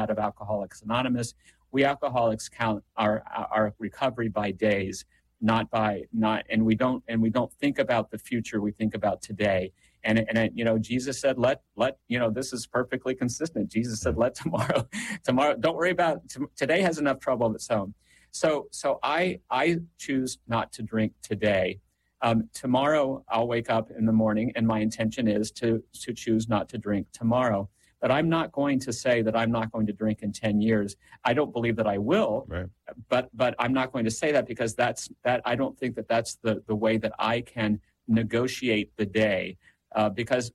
out of Alcoholics Anonymous. We alcoholics count our recovery by days, and we don't think about the future. We think about today. And Jesus said, let this is perfectly consistent. Jesus said, let tomorrow, don't worry about today has enough trouble of its own. So I choose not to drink today. Tomorrow I'll wake up in the morning and my intention is to choose not to drink tomorrow. But I'm not going to say that I'm not going to drink in 10 years. I don't believe that I will, right. but I'm not going to say that because I don't think that that's the way that I can negotiate the day. Because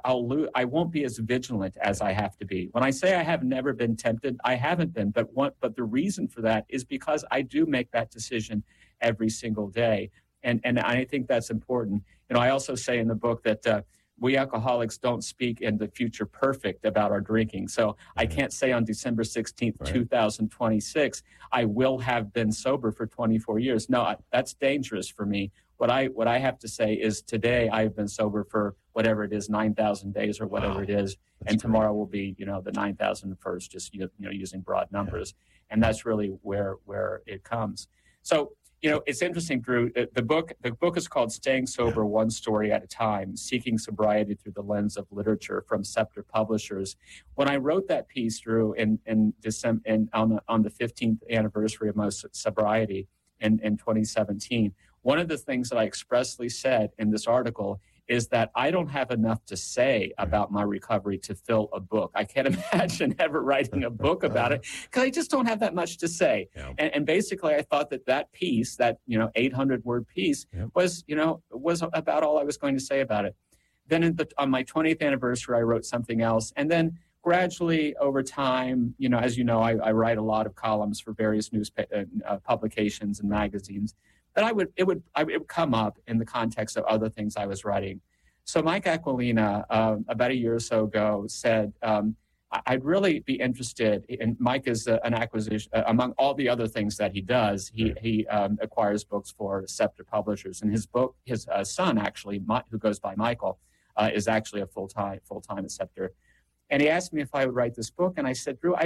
I won't be as vigilant as I have to be. When I say I have never been tempted, I haven't been. But the reason for that is because I do make that decision every single day, and I think that's important. I also say in the book that we alcoholics don't speak in the future perfect about our drinking. So I can't say on December 16th, right. 2026, I will have been sober for 24 years. No, that's dangerous for me. What I have to say is today I've been sober for whatever it is, 9,000 days or whatever it is. That's and tomorrow great. Will be, the 9,001st, just, using broad numbers. Yeah. And that's really where it comes. So, it's interesting, Drew. The book is called Staying Sober One Story at a Time, Seeking Sobriety Through the Lens of Literature from Scepter Publishers. When I wrote that piece, Drew, in December, on the 15th anniversary of my sobriety in 2017, one of the things that I expressly said in this article is that I don't have enough to say about my recovery to fill a book. I can't imagine ever writing a book about it because I just don't have that much to say. Yeah. And basically, I thought that piece, that 800-word piece, was about all I was going to say about it. Then on my 20th anniversary, I wrote something else, and then gradually over time, as you know, I write a lot of columns for various publications and magazines. But it would come up in the context of other things I was writing. So Mike Aquilina, about a year or so ago, said, I'd really be interested, and Mike is an acquisition, among all the other things that he does, he acquires books for Scepter Publishers. And his son, actually, who goes by Michael, is actually a full-time at Scepter. And he asked me if I would write this book, and I said, Drew,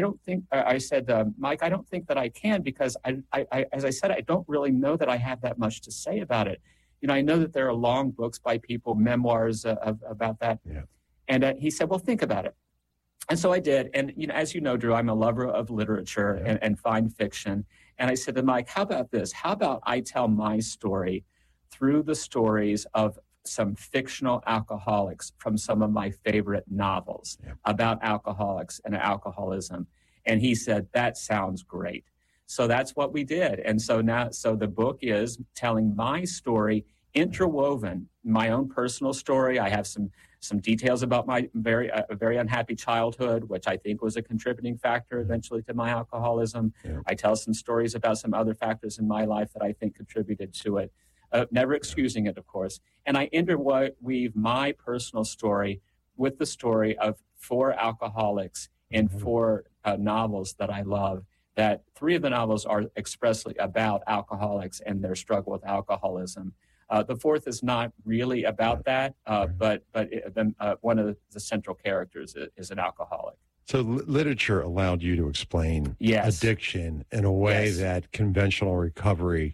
Mike, I don't think that I can because, as I said, I don't really know that I have that much to say about it. I know that there are long books by people, memoirs about that. Yeah. And he said, well, think about it. And so I did. And, as you know, Drew, I'm a lover of literature and fine fiction. And I said to Mike, how about this? How about I tell my story through the stories of some fictional alcoholics from some of my favorite novels about alcoholics and alcoholism. And he said, that sounds great. So that's what we did. And so the book is telling my story, interwoven, my own personal story. I have some details about my very unhappy childhood, which I think was a contributing factor eventually to my alcoholism. Yeah. I tell some stories about some other factors in my life that I think contributed to it. Never excusing it, of course. And I interweave my personal story with the story of 4 alcoholics in 4 novels that I love, that 3 of the novels are expressly about alcoholics and their struggle with alcoholism. The 4th is not really about that, but one of the central characters is an alcoholic. So literature allowed you to explain addiction in a way that conventional recovery,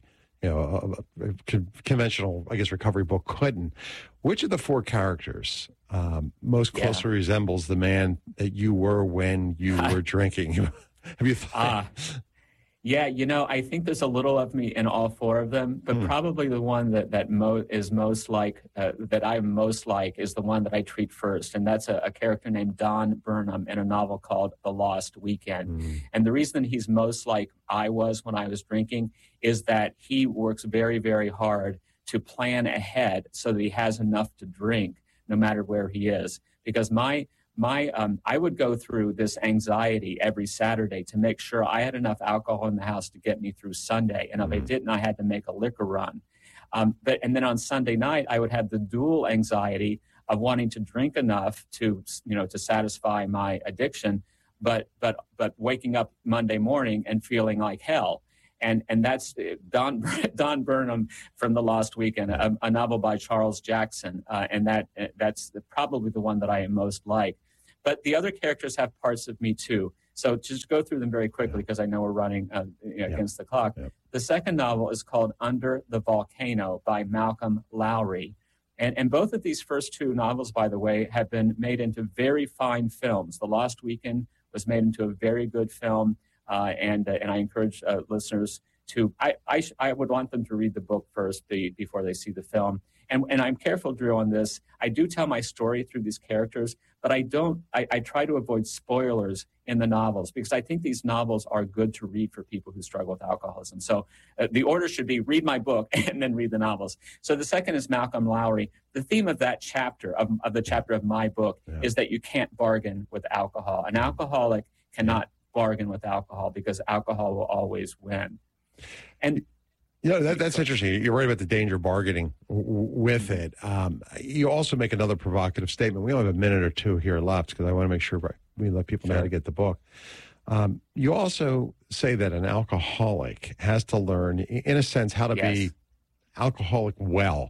conventional, recovery book couldn't. Which of the 4 characters most closely resembles the man that you were when you were drinking? Have you thought? I think there's a little of me in all 4 of them, but probably the one that I'm most like is the one that I treat first, and that's a character named Don Burnham in a novel called The Lost Weekend. And the reason he's most like I was when I was drinking is that he works very, very hard to plan ahead so that he has enough to drink no matter where he is. Because I would go through this anxiety every Saturday to make sure I had enough alcohol in the house to get me through Sunday. And if I didn't, I had to make a liquor run. And then on Sunday night, I would have the dual anxiety of wanting to drink enough to satisfy my addiction, but waking up Monday morning and feeling like hell. And that's Don Burnham from The Lost Weekend, a novel by Charles Jackson. And that's probably the one that I am most like. But the other characters have parts of me too. So just go through them very quickly because I know we're running against the clock. Yep. The second novel is called Under the Volcano by Malcolm Lowry. And both of these first two novels, by the way, have been made into very fine films. The Lost Weekend was made into a very good film, and I encourage listeners to. I would want them to read the book first before they see the film. And I'm careful, Drew, on this. I do tell my story through these characters, but I try to avoid spoilers in the novels because I think these novels are good to read for people who struggle with alcoholism. So the order should be read my book and then read the novels. So the second is Malcolm Lowry. The theme of that chapter, of the chapter of my book, is that you can't bargain with alcohol. An alcoholic cannot bargain with alcohol because alcohol will always win. And that's interesting. You're right about the danger of bargaining with it. You also make another provocative statement. We only have a minute or two here left because I want to make sure we let people know how to get the book. You also say that an alcoholic has to learn, in a sense, how to be alcoholic well.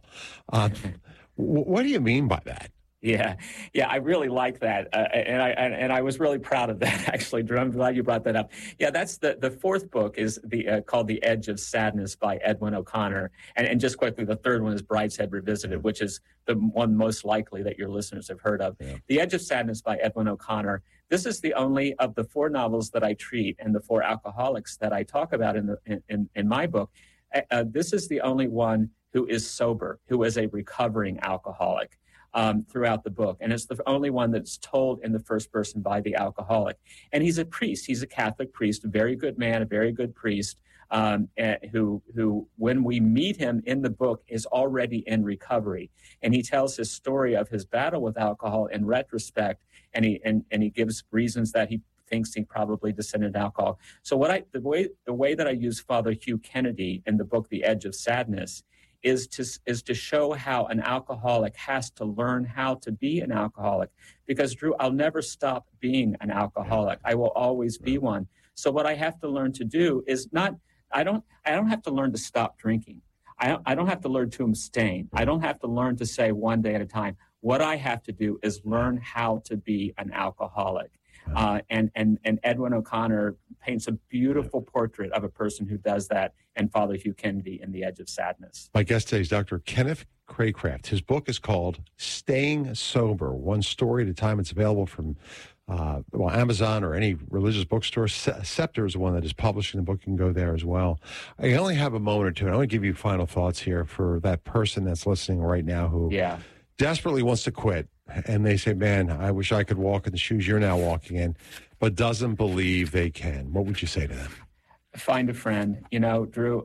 What do you mean by that? Yeah, I really like that, and I was really proud of that, actually, Drew. I'm glad you brought that up. Yeah, that's the fourth book is called The Edge of Sadness by Edwin O'Connor, and just quickly, the third one is Brideshead Revisited, which is the one most likely that your listeners have heard of. Yeah. The Edge of Sadness by Edwin O'Connor. This is the only of the four novels that I treat and the four alcoholics that I talk about in my book. This is the only one who is sober, who is a recovering alcoholic. Throughout the book. And it's the only one that's told in the first person by the alcoholic. And he's a priest. He's a Catholic priest, a very good man, a very good priest, who, when we meet him in the book, is already in recovery. And he tells his story of his battle with alcohol in retrospect, and he gives reasons that he thinks he probably descended in alcohol. So the way that I use Father Hugh Kennedy in the book, The Edge of Sadness, is to show how an alcoholic has to learn how to be an alcoholic. Because, Drew, I'll never stop being an alcoholic. I will always be one. So what I have to learn to do is I don't have to learn to stop drinking. I don't have to learn to abstain. I don't have to learn to say one day at a time. What I have to do is learn how to be an alcoholic. And Edwin O'Connor paints a beautiful portrait of a person who does that, and Father Hugh Kennedy in The Edge of Sadness. My guest today is Dr. Kenneth Cracraft. His book is called Staying Sober, One Story at a Time. It's available from Amazon or any religious bookstore. Scepter is the one that is publishing the book. You can go there as well. I only have a moment or two, and I want to give you final thoughts here for that person that's listening right now who desperately wants to quit. And they say, man, I wish I could walk in the shoes you're now walking in, but doesn't believe they can. What would you say to them? Find a friend. Drew,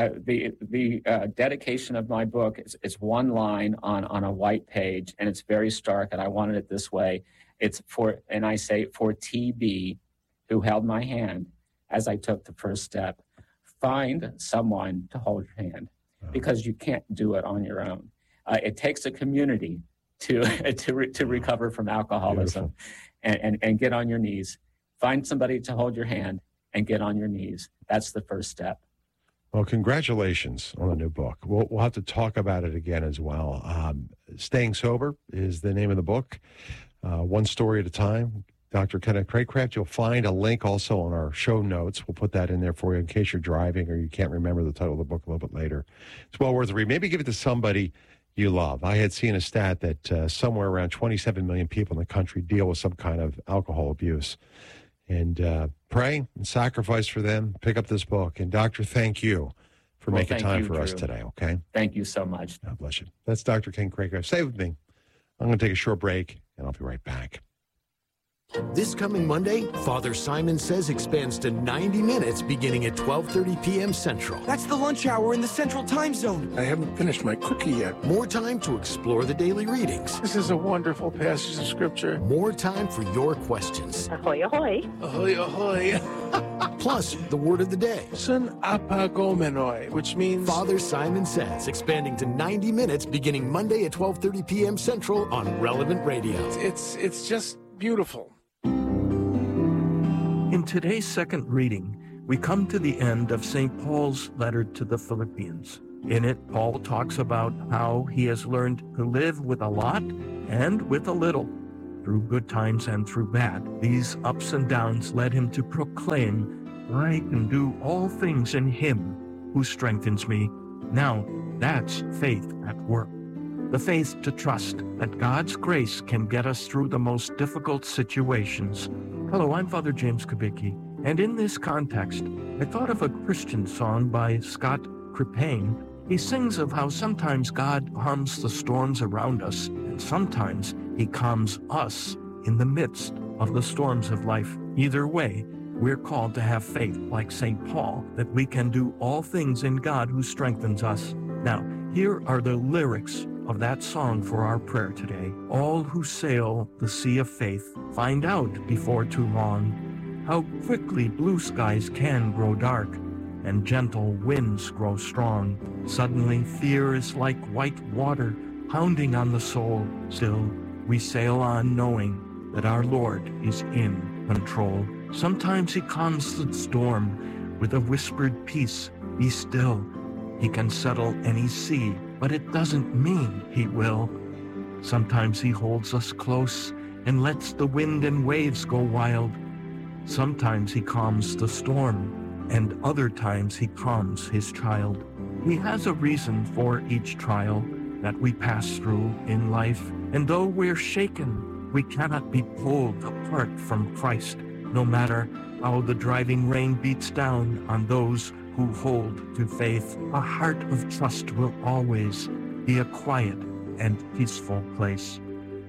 the dedication of my book is one line on a white page, and it's very stark, and I wanted it this way. It's for TB, who held my hand as I took the first step. Find someone to hold your hand, because you can't do it on your own. It takes a community to recover from alcoholism, and get on your knees. Find somebody to hold your hand and get on your knees. That's the first step. Well, congratulations on the new book. We'll have to talk about it again as well. Staying Sober is the name of the book. One story at a time. Dr. Kenneth Cracraft. You'll find a link also on our show notes. We'll put that in there for you in case you're driving or you can't remember the title of the book a little bit later. It's well worth a read. Maybe give it to somebody you love. I had seen a stat that somewhere around 27 million people in the country deal with some kind of alcohol abuse. And pray and sacrifice for them. Pick up this book. And Doctor, thank you for making time for us today, okay? Thank you so much. God bless you. That's Dr. Ken Cracraft. Stay with me. I'm going to take a short break, and I'll be right back. This coming Monday, Father Simon Says expands to 90 minutes beginning at 12:30 p.m. Central. That's the lunch hour in the Central Time Zone. I haven't finished my cookie yet. More time to explore the daily readings. This is a wonderful passage of Scripture. More time for your questions. Ahoy, ahoy. Ahoy, ahoy. Plus, the word of the day. Sun apagomenoi, which means... Father Simon Says, expanding to 90 minutes beginning Monday at 12:30 p.m. Central on Relevant Radio. It's just beautiful. In today's second reading, we come to the end of St. Paul's letter to the Philippians. In it, Paul talks about how he has learned to live with a lot and with a little. through good times and through bad. These ups and downs led him to proclaim, I can do all things in him who strengthens me. Now, that's faith at work. The faith to trust that God's grace can get us through the most difficult situations. Hello, I'm Father James Kubicki, and in this context, I thought of a Christian song by Scott Krippayne. He sings of how sometimes God calms the storms around us, and sometimes he calms us in the midst of the storms of life. Either way, we're called to have faith, like St. Paul, that we can do all things in God who strengthens us. Now, here are the lyrics of that song for our prayer today. All who sail the sea of faith find out before too long how quickly blue skies can grow dark and gentle winds grow strong. Suddenly fear is like white water pounding on the soul. Still, we sail on knowing that our Lord is in control. Sometimes he calms the storm with a whispered peace. Be still. He can settle any sea, but it doesn't mean he will. Sometimes he holds us close and lets the wind and waves go wild. Sometimes he calms the storm, and other times he calms his child. He has a reason for each trial that we pass through in life, and though we're shaken, we cannot be pulled apart from Christ, no matter how the driving rain beats down on those who hold to faith. A heart of trust will always be a quiet and peaceful place.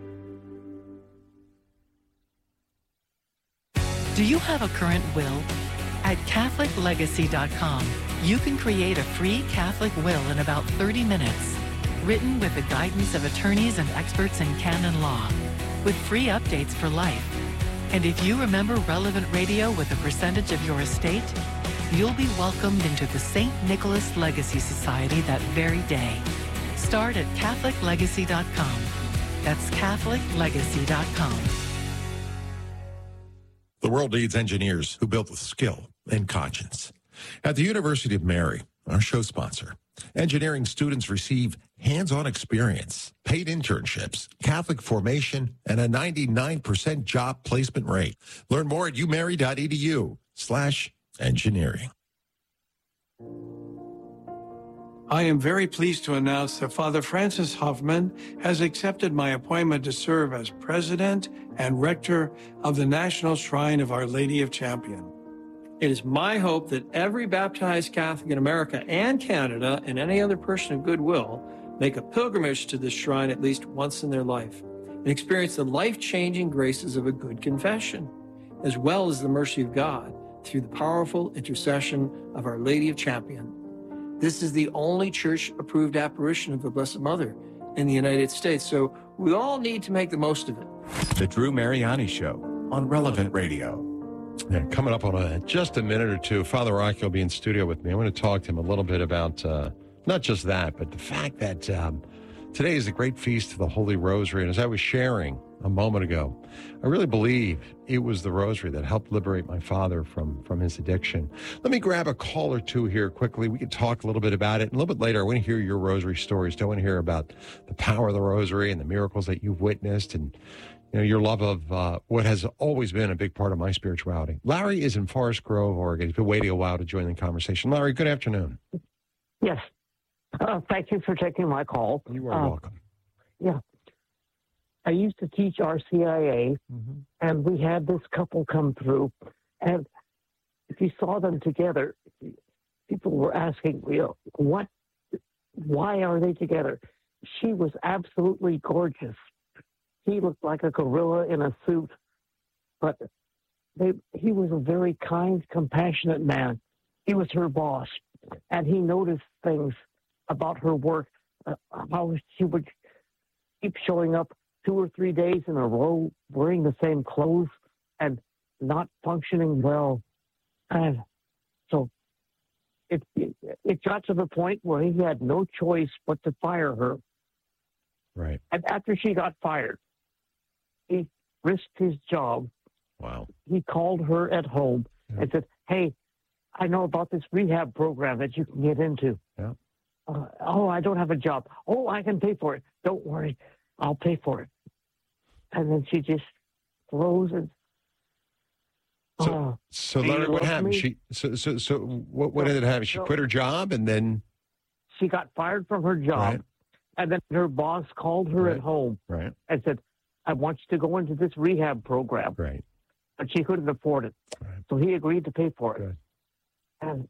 Do you have a current will? At CatholicLegacy.com, you can create a free Catholic will in about 30 minutes, written with the guidance of attorneys and experts in canon law, with free updates for life. And if you remember relevant radio with a percentage of your estate, you'll be welcomed into the St. Nicholas Legacy Society that very day. Start at CatholicLegacy.com. That's CatholicLegacy.com. The world needs engineers who build with skill and conscience. At the University of Mary, our show sponsor, engineering students receive hands-on experience, paid internships, Catholic formation, and a 99% job placement rate. Learn more at umary.edu/engineering. I am very pleased to announce that Father Francis Huffman has accepted my appointment to serve as president and rector of the National Shrine of Our Lady of Champion. It is my hope that every baptized Catholic in America and Canada and any other person of goodwill make a pilgrimage to this shrine at least once in their life and experience the life-changing graces of a good confession, as well as the mercy of God through the powerful intercession of Our Lady of Champion. This is the only church-approved apparition of the Blessed Mother in the United States, so we all need to make the most of it. The Drew Mariani Show on Relevant Radio. Yeah, coming up on just a minute or two, Father Rocky will be in studio with me. I want to talk to him a little bit about not just that, but the fact that today is the great feast of the Holy Rosary. And as I was sharing a moment ago, I really believe it was the Rosary that helped liberate my father from his addiction. Let me grab a call or two here quickly. We can talk a little bit about it. And a little bit later, I want to hear your Rosary stories. I want to hear about the power of the Rosary and the miracles that you've witnessed and your love of what has always been a big part of my spirituality. Larry is in Forest Grove, Oregon. He's been waiting a while to join the conversation. Larry, good afternoon. Yes. Thank you for taking my call. You are welcome. Yeah. I used to teach RCIA, and we had this couple come through. And if you saw them together, people were asking, why are they together? She was absolutely gorgeous. He looked like a gorilla in a suit, but he was a very kind, compassionate man. He was her boss, and he noticed things about her work, how she would keep showing up 2 or 3 days in a row, wearing the same clothes and not functioning well. And so it got to the point where he had no choice but to fire her. Right. And after she got fired, he risked his job. Wow. He called her at home and said, hey, I know about this rehab program that you can get into. Yeah. I don't have a job. Oh, I can pay for it. Don't worry. I'll pay for it. And then she just throws it. So Larry, what happened? What ended up happening? She quit her job, and then she got fired from her job. Right. And then her boss called her at home and said, "I want you to go into this rehab program." Right. But she couldn't afford it. Right. So he agreed to pay for it. Good. And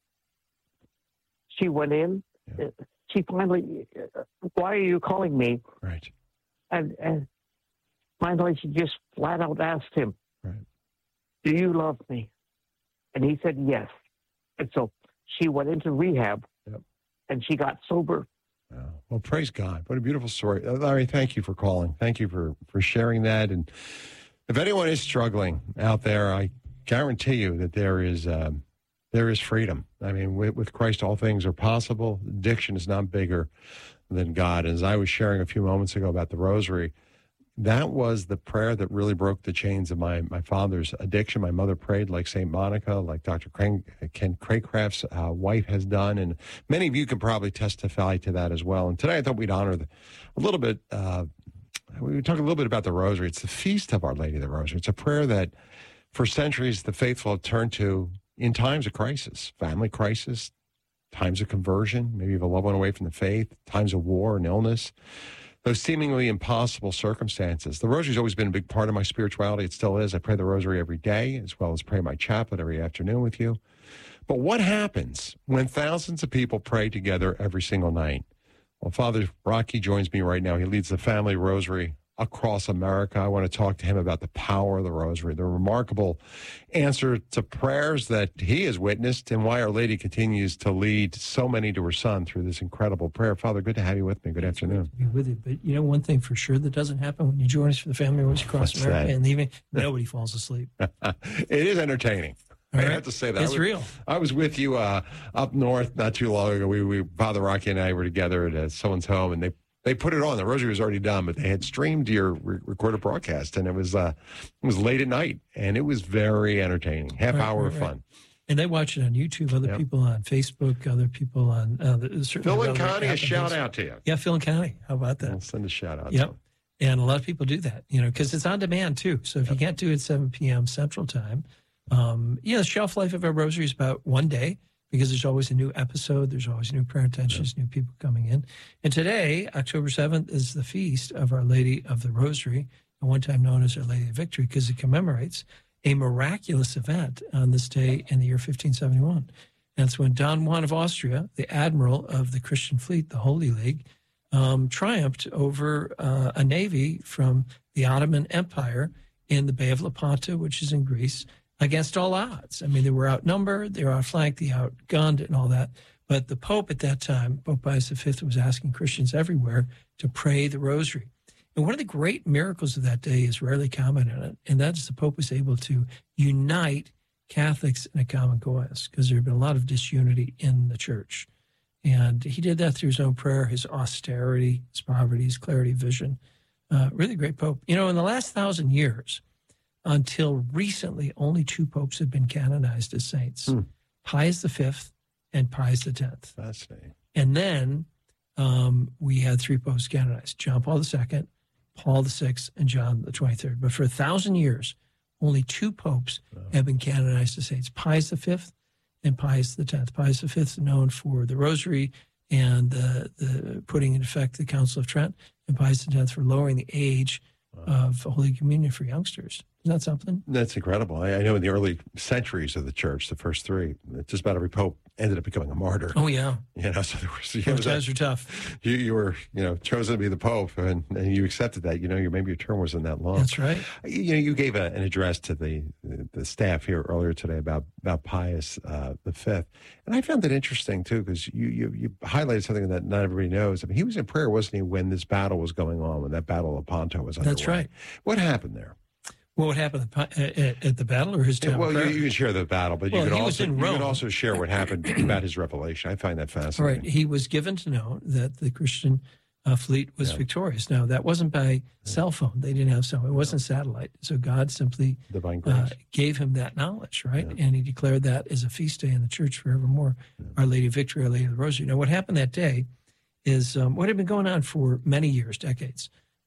she went in. Yeah. She finally, "Why are you calling me?" Right. And finally she just flat out asked him, right, "Do you love me?" And he said yes. And so she went into rehab, and she got sober. Oh, well, praise God. What a beautiful story. Larry, thank you for calling. Thank you for sharing that. And if anyone is struggling out there, I guarantee you that there is freedom. I mean, with Christ, all things are possible. Addiction is not bigger than God. As I was sharing a few moments ago about the rosary, that was the prayer that really broke the chains of my father's addiction. My mother prayed like St. Monica, like Dr. Ken Craycraft's wife has done, and many of you can probably testify to that as well. And today I thought we'd honor we would talk a little bit about the rosary. It's the feast of Our Lady of the Rosary. It's a prayer that for centuries the faithful have turned to in times of crisis, family crisis, times of conversion, maybe you have a loved one away from the faith, times of war and illness, those seemingly impossible circumstances. The rosary's always been a big part of my spirituality. It still is. I pray the rosary every day, as well as pray my chaplet every afternoon with you. But what happens when thousands of people pray together every single night? Well, Father Rocky joins me right now. He leads the family rosary across America. I want to talk to him about the power of the rosary, the remarkable answer to prayers that he has witnessed, and why Our Lady continues to lead so many to her Son through this incredible prayer. Father, good to have you with me. Good afternoon. Good to be with you. But you know, one thing for sure that doesn't happen when you join us for the family rosary across America in the evening, nobody falls asleep. It is entertaining. Right. I have to say that. It's real. I was with you up north not too long ago. We Father Rocky and I were together at someone's home, and they put it on. The rosary was already done, but they had streamed your recorded broadcast, and it was late at night, and it was very entertaining. Half hour of fun. And they watch it on YouTube. Other people on Facebook. Other people on Phil and Connie. A shout out to you. Yeah, Phil and Connie. How about that? I'll send a shout out. Yep. And a lot of people do that, because it's on demand too. So if you can't do it at 7 p.m. Central Time, the shelf life of our rosary is about one day, because there's always a new episode, there's always new prayer intentions, new people coming in. And today, October 7th, is the feast of Our Lady of the Rosary, at one time known as Our Lady of Victory, because it commemorates a miraculous event on this day in the year 1571. And it's when Don Juan of Austria, the admiral of the Christian fleet, the Holy League, triumphed over a navy from the Ottoman Empire in the Bay of Lepanto, which is in Greece, against all odds. I mean, they were outnumbered, they were outflanked, they outgunned and all that. But the Pope at that time, Pope Pius V, was asking Christians everywhere to pray the rosary. And one of the great miracles of that day is rarely commented on, and that is the Pope was able to unite Catholics in a common cause, because there had been a lot of disunity in the church. And he did that through his own prayer, his austerity, his poverty, his clarity of vision. Really great Pope. In the last 1,000 years, until recently, only 2 popes have been canonized as saints, Pius V and Pius X. Fascinating. And then we had 3 popes canonized, John Paul II, Paul VI, and John the 23rd. But for 1,000 years, only 2 popes have been canonized as saints, Pius V and Pius X. Pius V is known for the rosary and the putting in effect the Council of Trent, and Pius X for lowering the age of Holy Communion for youngsters. Isn't that something? That's incredible. I know in the early centuries of the church, the first 3, just about every pope ended up becoming a martyr. Oh, yeah. So there was, those guys are tough. You were, chosen to be the pope, and you accepted that. Maybe your term wasn't that long. That's right. You gave an address to the staff here earlier today about Pius V, and I found that interesting too, because you highlighted something that not everybody knows. I mean, he was in prayer, wasn't he, when this battle was going on, when that Battle of Lepanto was underway? That's right. What happened there? Well, what happened at the battle, or his time? Well, you can share the battle, but you can also share what happened about his revelation. I find that fascinating. Right. He was given to know that the Christian fleet was victorious. Now, that wasn't by cell phone. They didn't have cell phone. It wasn't satellite. So God simply gave him that knowledge, right? Yeah. And he declared that as a feast day in the church forevermore, Our Lady of Victory, Our Lady of the Rosary. Now, what happened that day is what had been going on for many years, decades.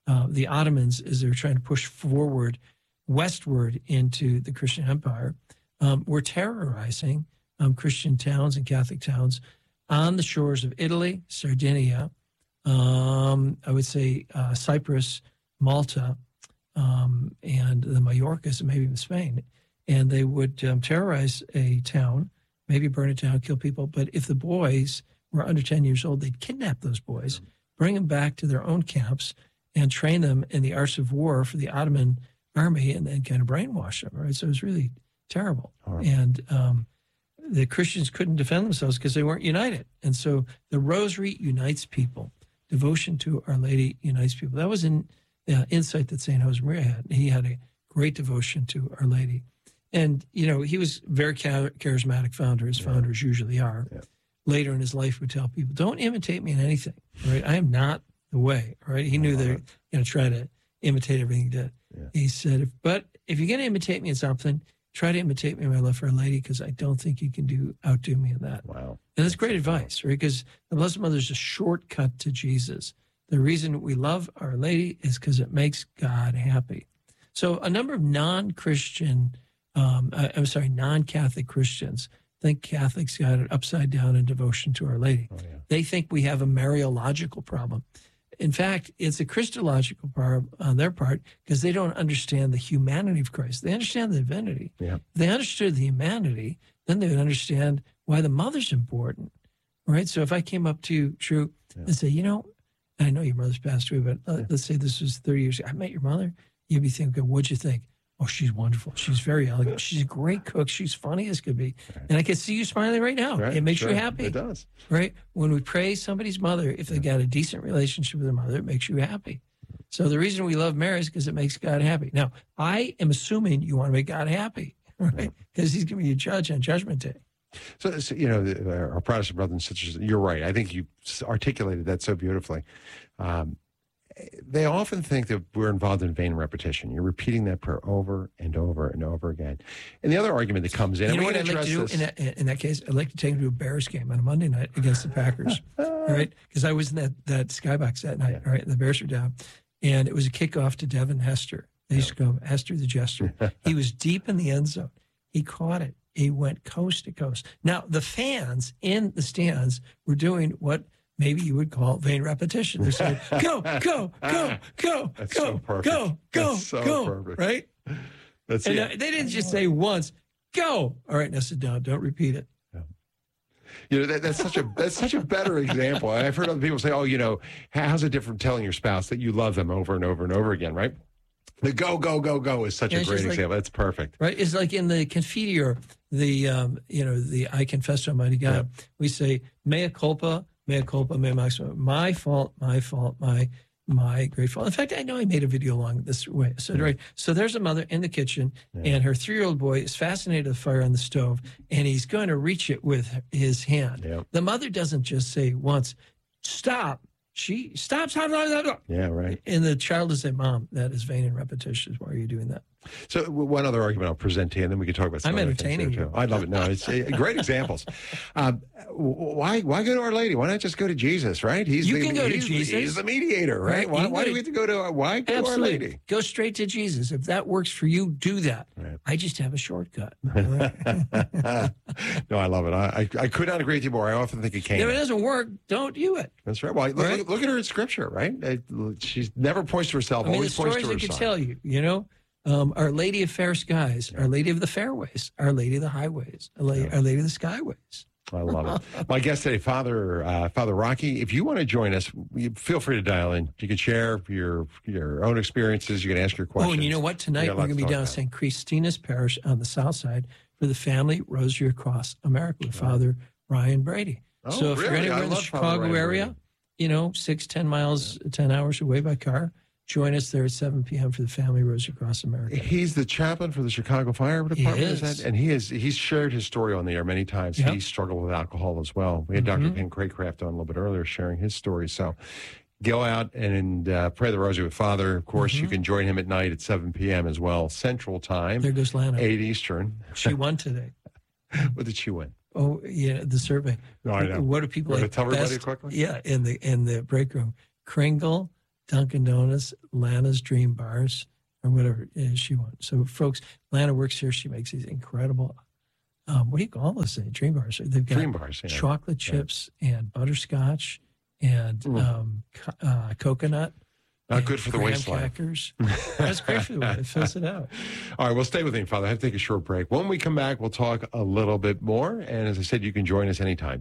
the Ottomans, as they were trying to push forward westward into the Christian Empire, were terrorizing Christian towns and Catholic towns on the shores of Italy, Sardinia, I would say Cyprus, Malta, and the Mallorcas, and maybe even Spain. And they would terrorize a town, maybe burn it down, kill people. But if the boys were under 10 years old, they'd kidnap those boys, bring them back to their own camps, and train them in the arts of war for the Ottoman army, and then kind of brainwash them, right? So it was really terrible. And the Christians couldn't defend themselves because they weren't united. And so the Rosary unites people. Devotion to Our Lady unites people. That was an insight that St. Josemaria had. He had a great devotion to Our Lady. And, you know, he was very charismatic founder, as founders usually are. Yeah. Later in his life would tell people, don't imitate me in anything, right? I am not the way, right? He knew they were going to try to imitate everything he did. Yeah. He said, but if you're going to imitate me in something, try to imitate me in my love for Our Lady, because I don't think you can outdo me in that. Wow. And that's great advice, right? Because the Blessed Mother is a shortcut to Jesus. The reason we love Our Lady is because it makes God happy. So a number of non-Catholic Christians think Catholics got it upside down in devotion to Our Lady. Oh, yeah. They think we have a Mariological problem. In fact, it's a Christological problem on their part, because they don't understand the humanity of Christ. They understand the divinity. Yeah. If they understood the humanity, then they would understand why the mother's important, right? So if I came up to you, Drew, and say, you know, I know your mother's passed away, but let's say this was 30 years ago. I met your mother. You'd be thinking, what'd you think? Oh, she's wonderful. She's very elegant. She's a great cook. She's funny as could be. Right. And I can see you smiling right now. Right. It makes you happy. It does. Right? When we praise somebody's mother, if they got a decent relationship with their mother, it makes you happy. So the reason we love Mary is because it makes God happy. Now, I am assuming you want to make God happy, right? Because he's going to be a judge on Judgment Day. So, you know, our Protestant brothers and sisters, you're right. I think you articulated that so beautifully. They often think that we're involved in vain repetition. You're repeating that prayer over and over and over again. And the other argument that comes in, you know what I'd like to do in that case? I'd like to take them to a Bears game on a Monday night against the Packers, right? Because I was in that skybox that night, right? And the Bears were down. And it was a kickoff to Devin Hester. They used to call him Hester the Jester. He was deep in the end zone. He caught it. He went coast to coast. Now, the fans in the stands were doing what maybe you would call vain repetition. They're saying, go, go, go, go, That's go, so perfect. go, go, That's so go, perfect. right? That's and it. They didn't just say once, go. All right, now sit down. Don't repeat it. You know, that's such a better example. I've heard other people say, oh, you know, how's it different telling your spouse that you love them over and over and over again, right? The go, go, go, go is such a great example. That's perfect. Right? It's like in the Confiteor, the I confess to Almighty God. Yeah. We say, mea culpa, mea maxima. My fault, my great fault. In fact, I know I made a video along this way. So, right. So there's a mother in the kitchen, and her 3-year-old boy is fascinated with the fire on the stove, and he's going to reach it with his hand. Yeah. The mother doesn't just say once, stop. She stops. Yeah, right. And the child will say, Mom, that is vain and repetitious. Why are you doing that? So one other argument I'll present to you, and then we can talk about some I'm other entertaining things you. I love it. No, it's great examples. Why go to Our Lady? Why not just go to Jesus, right? You can go to Jesus. He's the mediator, right? Why do we have to go to why go to Our Lady? Go straight to Jesus. If that works for you, do that. Right. I just have a shortcut. No, I love it. I could not agree with you more. I often think it can. If it doesn't work, don't do it. That's right. Well, look at her in Scripture, right? She never points to herself. Always points to her son. The stories I could tell you, you know. Our Lady of Fair Skies, Our Lady of the Fairways, Our Lady of the Highways, Our Lady of the Skyways. I love it. My guest today, Father Rocky. If you want to join us, feel free to dial in. You can share your own experiences. You can ask your questions. Oh, and you know what? Tonight we're going to be down at St. Christina's Parish on the south side for the Family Rosary Across America with Father Ryan Brady. So if you're anywhere in the Chicago area, 6-10 miles, 10 hours away by car, join us there at 7 p.m. for the Family Rosary Across America. He's the chaplain for the Chicago Fire Department. He is. And he's shared his story on the air many times. Yep. He struggled with alcohol as well. We had Dr. Ken Craycraft on a little bit earlier sharing his story. So go out and pray the Rosary with Father. Of course, you can join him at night at 7 p.m. as well, Central Time. There goes Lana. 8 Eastern. She won today. What did she win? Oh, yeah, the survey. No, I know. What do people like tell everybody best? quickly? Yeah, in the break room. Kringle, Dunkin' Donuts, Lana's Dream Bars, or whatever it is she wants. So, folks, Lana works here. She makes these incredible, what do you call those things? Dream Bars. They've got Dream Bars, yeah. chocolate chips and butterscotch and coconut. Not good for the graham waistline. Crackers. That's great for the waistline. It fills it out. All right, well, stay with me, Father. I have to take a short break. When we come back, we'll talk a little bit more. And as I said, you can join us anytime.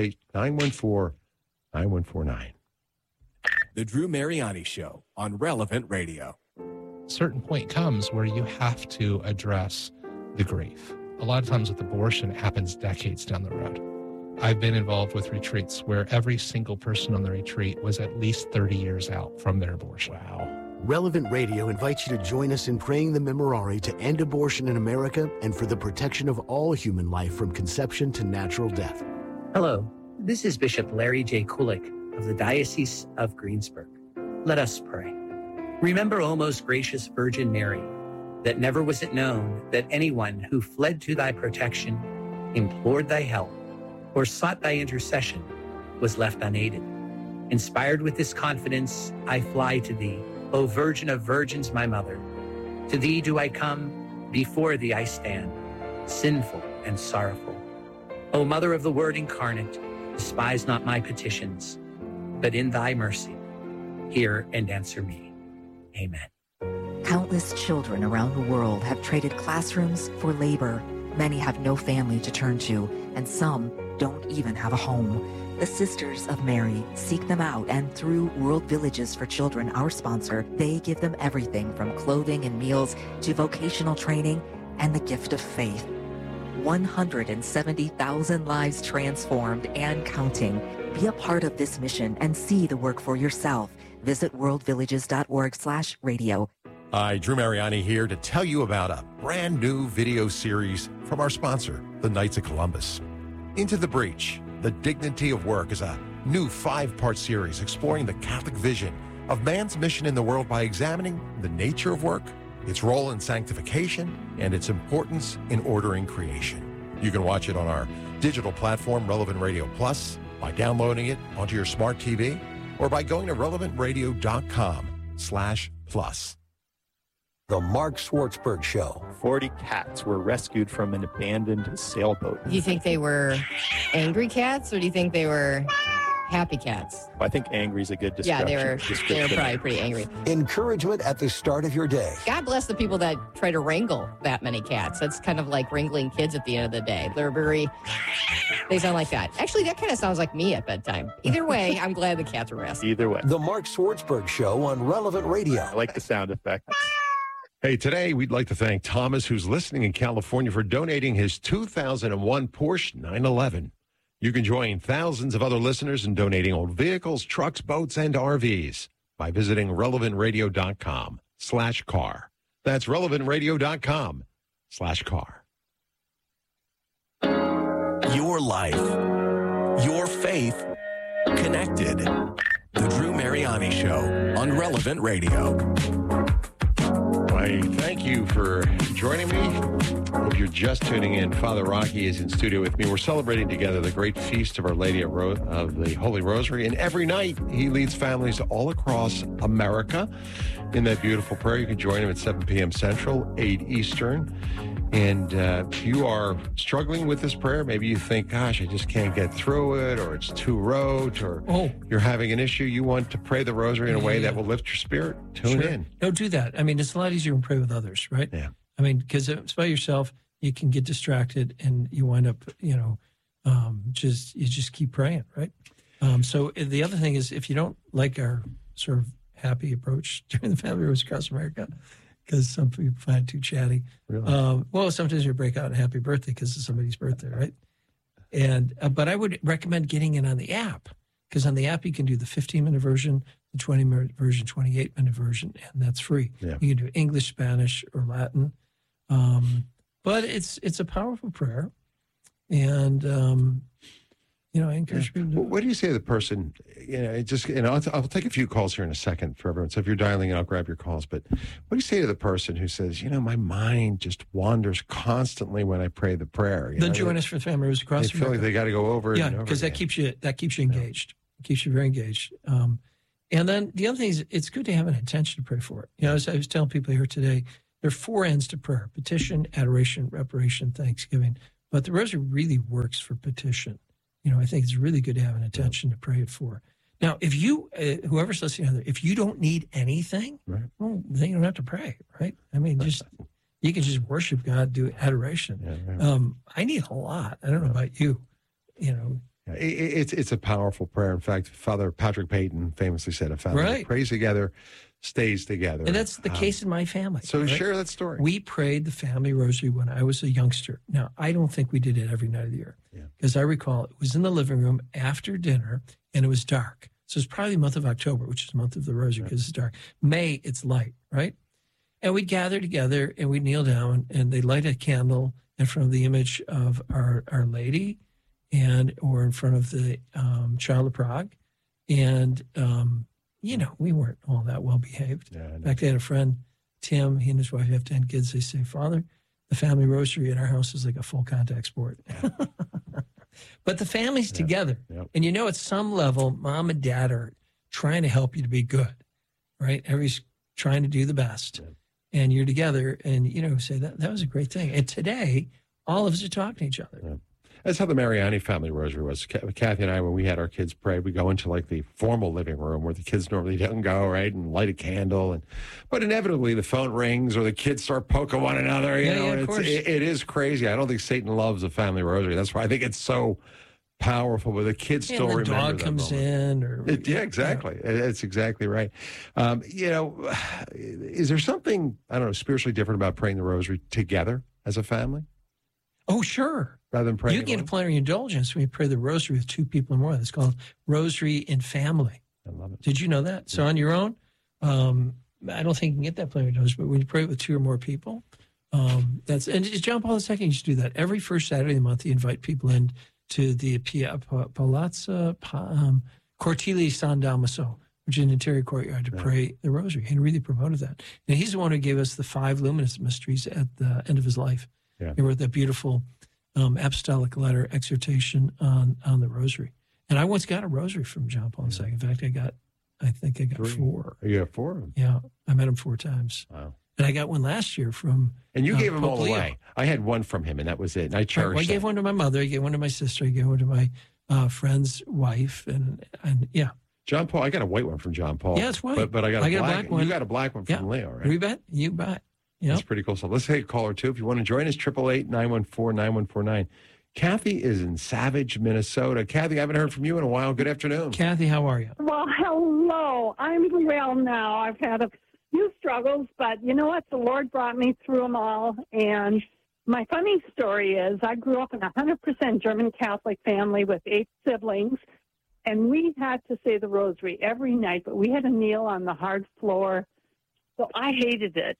888-914-9149. The Drew Mariani Show on Relevant Radio. A certain point comes where you have to address the grief. A lot of times with abortion, it happens decades down the road. I've been involved with retreats where every single person on the retreat was at least 30 years out from their abortion. Wow. Relevant Radio invites you to join us in praying the Memorare to end abortion in America and for the protection of all human life from conception to natural death. Hello, this is Bishop Larry J. Kulik of the Diocese of Greensburg. Let us pray. Remember, O most gracious Virgin Mary, that never was it known that anyone who fled to thy protection, implored thy help, or sought thy intercession was left unaided. Inspired with this confidence, I fly to thee, O Virgin of Virgins, my mother. To thee do I come, before thee I stand, sinful and sorrowful. O Mother of the Word incarnate, despise not my petitions, but in thy mercy, hear and answer me. Amen. Countless children around the world have traded classrooms for labor. Many have no family to turn to, and some don't even have a home. The Sisters of Mary seek them out, and through World Villages for Children, our sponsor, they give them everything from clothing and meals to vocational training and the gift of faith. 170,000 lives transformed and counting. Be a part of this mission and see the work for yourself. Visit worldvillages.org/radio. Hi, Drew Mariani here to tell you about a brand new video series from our sponsor, the Knights of Columbus. Into the Breach, The Dignity of Work is a new 5-part series exploring the Catholic vision of man's mission in the world by examining the nature of work, its role in sanctification, and its importance in ordering creation. You can watch it on our digital platform, Relevant Radio Plus, by downloading it onto your smart TV, or by going to relevantradio.com/plus. The Mark Schwartzberg Show. 40 cats were rescued from an abandoned sailboat. Do you think they were angry cats, or do you think they were happy cats? I think angry is a good description. Yeah, they were probably pretty angry. Encouragement at the start of your day. God bless the people that try to wrangle that many cats. That's kind of like wrangling kids at the end of the day. They sound like that. Actually, that kind of sounds like me at bedtime. Either way, I'm glad the cats were rescued. Either way. The Mark Schwartzberg Show on Relevant Radio. I like the sound effect. Hey, today we'd like to thank Thomas, who's listening in California, for donating his 2001 Porsche 911. You can join thousands of other listeners in donating old vehicles, trucks, boats, and RVs by visiting relevantradio.com/car. That's relevantradio.com/car. Your life, your faith, connected. The Drew Mariani Show on Relevant Radio. I thank you for joining me. If you're just tuning in, Father Rocky is in studio with me. We're celebrating together the great feast of Our Lady of the Holy Rosary. And every night, he leads families all across America in that beautiful prayer. You can join him at 7 p.m. Central, 8 Eastern. And you are struggling with this prayer. Maybe you think, gosh, I just can't get through it, or it's too rote, or you're having an issue. You want to pray the rosary in a way that will lift your spirit. Tune in. No, do that. I mean, it's a lot easier to pray with others, right? Yeah. I mean, because if it's by yourself, you can get distracted and you wind up, you just keep praying, right? So the other thing is, if you don't like our sort of happy approach during the Family Rosary across America, because some people find it too chatty. Really? Well, sometimes you break out a happy birthday because it's somebody's birthday, right? And but I would recommend getting it on the app, because on the app you can do the 15-minute version, the 20-minute version, 28-minute version, and that's free. Yeah. You can do English, Spanish, or Latin. But it's a powerful prayer, and I encourage people to. What do you say to the person? I'll take a few calls here in a second for everyone. So if you're dialing in, I'll grab your calls. But what do you say to the person who says, my mind just wanders constantly when I pray the prayer? Then join us for Family Rosary across America. They feel like they got to go over it. Yeah, because that keeps you engaged. It keeps you very engaged. And then the other thing is, it's good to have an intention to pray for it. You know, as I was telling people here today, there are 4 ends to prayer: petition, adoration, reparation, thanksgiving. But the rosary really works for petition. You know, I think it's really good to have an intention to pray it for. Now, if you, whoever's listening, if you don't need anything, well, then you don't have to pray, right? I mean, you can just worship God, do adoration. Yeah, right. I need a lot. I don't know about you, you know. It's a powerful prayer. In fact, Father Patrick Peyton famously said, "A family that prays together stays together." And that's the case in my family. So share that story. We prayed the family rosary when I was a youngster. Now, I don't think we did it every night of the year, because I recall it was in the living room after dinner, and it was dark. So it's probably the month of October, which is the month of the rosary, because it's dark. May, it's light, right? And we'd gather together, and we'd kneel down, and they'd light a candle in front of the image of Our Lady, or in front of the Child of Prague. And, you know, we weren't all that well behaved. In fact, I had a friend, Tim, he and his wife have 10 kids. They say, "Father, the family rosary at our house is like a full contact sport." But the family's together. And you know, at some level, mom and dad are trying to help you to be good, right? Everybody's trying to do the best. And you're together, and, you know, say that was a great thing. And today, all of us are talking to each other. That's how the Mariani family rosary was. Kathy and I, when we had our kids pray, we go into like the formal living room where the kids normally don't go, right, and light a candle. But inevitably the phone rings or the kids start poking one another. You know, of course. It is crazy. I don't think Satan loves a family rosary. That's why I think it's so powerful. But the kids still remember that dog comes moment. Yeah, exactly. It's exactly right. You know, is there something, I don't know, spiritually different about praying the rosary together as a family? Oh, sure. Rather than praying you get a plenary indulgence when you pray the rosary with 2 people or more. It's called Rosary in Family. I love it. Did you know that? So on your own, I don't think you can get that plenary indulgence, but when you pray with 2 or more people, and John Paul II used to do that. Every first Saturday of the month, he invite people in to the Palazzo Cortili San Damaso, which is an interior courtyard, to pray the rosary. He really promoted that. And he's the one who gave us the 5 luminous mysteries at the end of his life. He wrote that beautiful apostolic letter exhortation on the rosary. And I once got a rosary from John Paul II. In fact, I think I got 3. 4. You got 4 of them? Yeah, I met him 4 times. Wow. And I got one last year from And you gave them Pope all Leo. away. I had one from him, and that was it. And I cherished I gave one to my mother. I gave one to my sister. I gave one to my friend's wife. And yeah. John Paul, I got a white one from John Paul. Yeah, it's white. But I got a black one. You got a black one from Leo, right? You bet. You bet. Yep. That's pretty cool. So let's take a caller, too. If you want to join us, 888-914-9149. Kathy is in Savage, Minnesota. Kathy, I haven't heard from you in a while. Good afternoon. Kathy, how are you? Well, hello. I'm well now. I've had a few struggles, but you know what? The Lord brought me through them all. And my funny story is I grew up in a 100% German Catholic family with 8 siblings, and we had to say the rosary every night, but we had to kneel on the hard floor. So I hated it.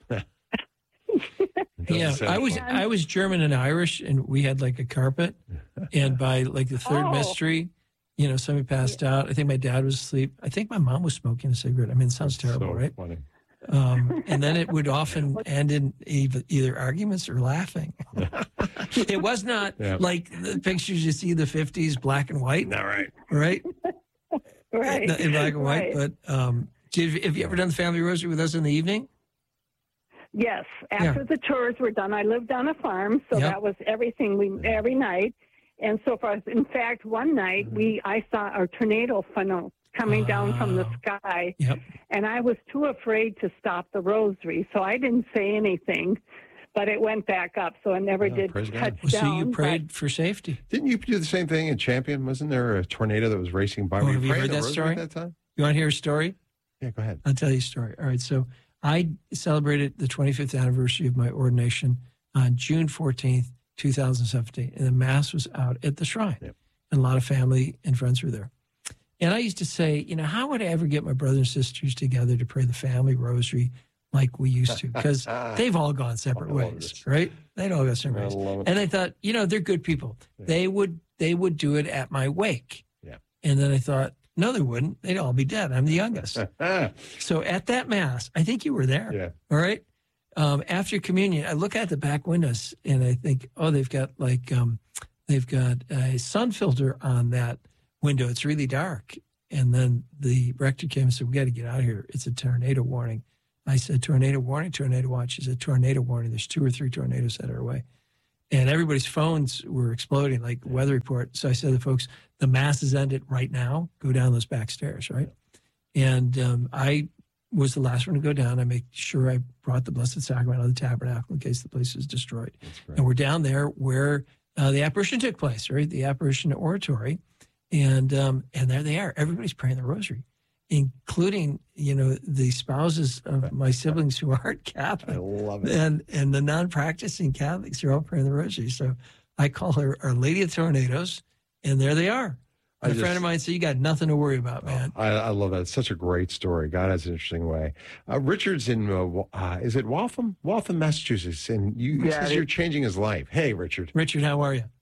Yeah, I was German and Irish, and we had like a carpet, and by like the 3rd mystery, you know, somebody passed out. I think my dad was asleep. I think my mom was smoking a cigarette. I mean, it sounds terrible, right? Funny. And then it would often end in either arguments or laughing. It was not like the pictures you see in the 50s, black and white. Not right. Right? Right. In black and white. But have you ever done the family rosary with us in the evening? Yes. After the chores were done, I lived on a farm, so that was everything every night. And so far, in fact, one night I saw a tornado funnel coming down from the sky, and I was too afraid to stop the rosary, so I didn't say anything. But it went back up, so it never did touch down. So you prayed for safety. Didn't you do the same thing in Champion? Wasn't there a tornado that was racing by? Have you heard that story? At that time? You want to hear a story? Yeah, go ahead. I'll tell you a story. All right, so I celebrated the 25th anniversary of my ordination on June 14th, 2017, and the Mass was out at the shrine, and a lot of family and friends were there. And I used to say, you know, how would I ever get my brothers and sisters together to pray the family rosary like we used to? Because they've all gone separate ways, right? They'd all go separate ways. And I thought, you know, they're good people. Yeah. They would do it at my wake. Yeah. And then I thought, no, they wouldn't. They'd all be dead. I'm the youngest. So at that Mass, I think you were there. Yeah. All right. After communion, I look out the back windows and I think, oh, they've got a sun filter on that window. It's really dark. And then the rector came and said, we got to get out of here. It's a tornado warning. I said, tornado warning, tornado watch. He said, tornado warning. There's 2 or 3 tornadoes headed our way. And everybody's phones were exploding like weather report. So I said to the folks, the mass has ended right now. Go down those back stairs, right? And I was the last one to go down. I made sure I brought the Blessed Sacrament out of the tabernacle in case the place was destroyed. And we're down there where the apparition took place, right? The apparition oratory. And there they are. Everybody's praying the rosary, including, the spouses of my siblings who aren't Catholic. I love it. And the non-practicing Catholics are all praying the rosary. So I call her Our Lady of Tornadoes, and there they are. A friend of mine said, you got nothing to worry about, man. I love that. It's such a great story. God has an interesting way. Richard's in, is it Waltham? Waltham, Massachusetts. And he says you're changing his life. Hey, Richard. Richard, how are you?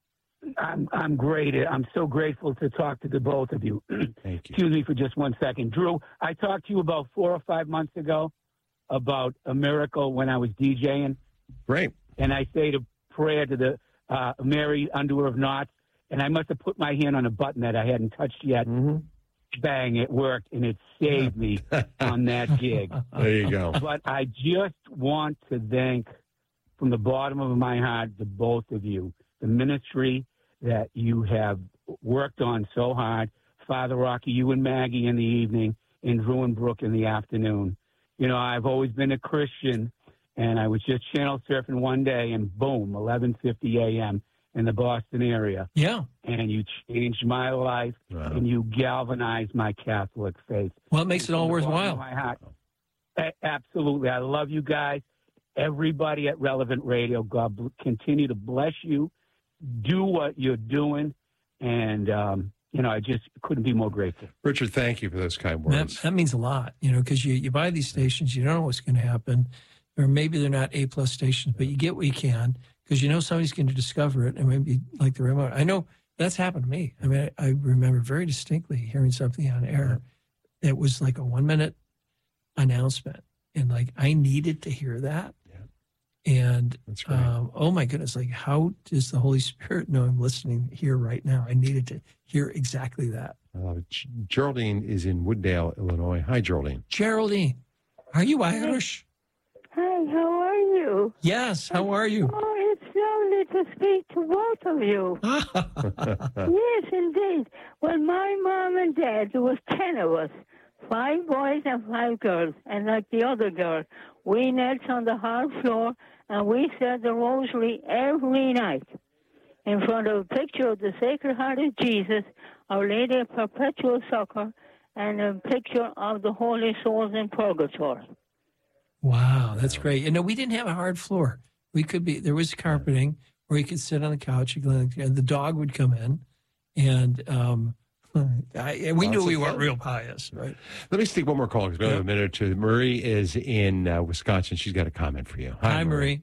I'm great. I'm so grateful to talk to the both of you. Thank you. Excuse me for just 1 second. Drew, I talked to you about 4 or 5 months ago about a miracle when I was DJing. Great. And I say a prayer to the Mary, Undoer of Knots, and I must have put my hand on a button that I hadn't touched yet. Mm-hmm. Bang, it worked, and it saved me on that gig. There you go. But I just want to thank, from the bottom of my heart, the both of you, the ministry that you have worked on so hard. Father Rocky, you and Maggie in the evening, and Drew and Brooke in the afternoon. I've always been a Christian, and I was just channel surfing one day, and boom, 11:50 a.m. in the Boston area. Yeah. And you changed my life, and you galvanized my Catholic faith. Well, it makes it all worthwhile. My heart. Absolutely. I love you guys. Everybody at Relevant Radio, God continue to bless you. Do what you're doing, and I just couldn't be more grateful. Richard, thank you for those kind words. That means a lot, because you buy these stations, you don't know what's going to happen, or maybe they're not A+ stations, but you get what you can because somebody's going to discover it, and maybe like the remote. I know that's happened to me. I mean, I remember very distinctly hearing something on air. It was like a 1-minute announcement, and I needed to hear that. And oh my goodness, how does the Holy Spirit know I'm listening here right now? I needed to hear exactly that. I love it. Geraldine is in Wooddale, Illinois. Hi, Geraldine. Geraldine, are you Irish? Hi, how are you? Yes, how are you? Oh, it's lovely to speak to both of you. Yes, indeed. Well, my mom and dad, there was 10 of us, 5 boys and 5 girls. And like the other girl, we knelt on the hard floor and we said the rosary every night in front of a picture of the Sacred Heart of Jesus, Our Lady of Perpetual Succor, and a picture of the Holy Souls in Purgatory. Wow, that's great. We didn't have a hard floor. There was carpeting where you could sit on the couch, and the dog would come in, and we knew we weren't real pious, right? Let me take one more call because we have a minute or two. Marie is in Wisconsin. She's got a comment for you. Hi, Marie.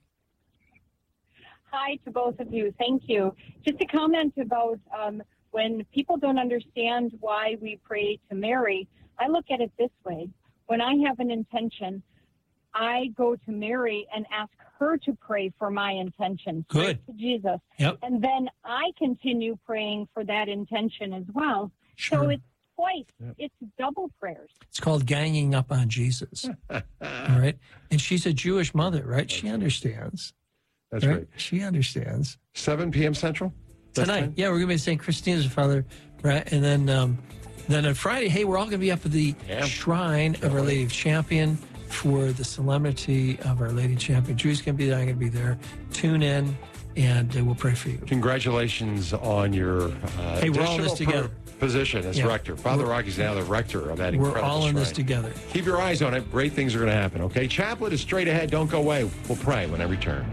Hi to both of you. Thank you. Just a comment about when people don't understand why we pray to Mary. I look at it this way. When I have an intention, I go to Mary and ask her to pray for my intention. Good. To Jesus. Yep. And then I continue praying for that intention as well. Sure. So it's twice. Yep. It's double prayers. It's called ganging up on Jesus. All right. And she's a Jewish mother, right? She understands. That's right. She understands. 7 p.m. Central? Tonight. Yeah, we're going to be at St. Christina's, Father. Right. And then on Friday, hey, we're all going to be up at the Shrine of Our Lady of Champion for the solemnity of Our Lady Champion. Drew's going to be there. I'm going to be there. Tune in, and we'll pray for you. Congratulations on your hey, we're all in this together. Position as rector. Father Rocky's now the rector of that incredible We're all in shrine. This together. Keep your eyes on it. Great things are going to happen, okay? Chaplet is straight ahead. Don't go away. We'll pray when I return.